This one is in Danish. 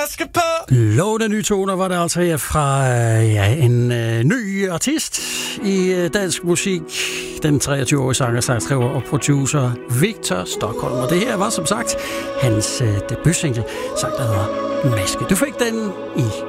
maske på. Lovende nye toner var det altså her fra en ny artist i dansk musik. Den 23-årige sanger, sangskriver og producer Victor Stockholm. Og det her var som sagt hans debutsingle, sang der hedder Maske. Du fik den i